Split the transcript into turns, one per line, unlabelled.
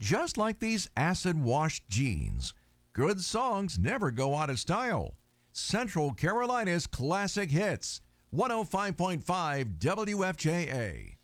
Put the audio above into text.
Just like these acid-washed jeans, good songs never go out of style. Central Carolina's classic hits, 105.5 WFJA.